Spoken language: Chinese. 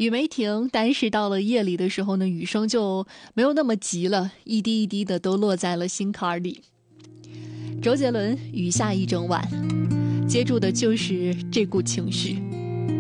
雨没停，但是到了夜里的时候呢，雨声就没有那么急了，一滴一滴的都落在了心坎里。周杰伦《雨下一整晚》，接住的就是这股情绪。